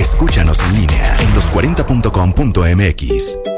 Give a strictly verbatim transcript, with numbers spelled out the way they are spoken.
Escúchanos en línea en los cuarenta punto com punto m x.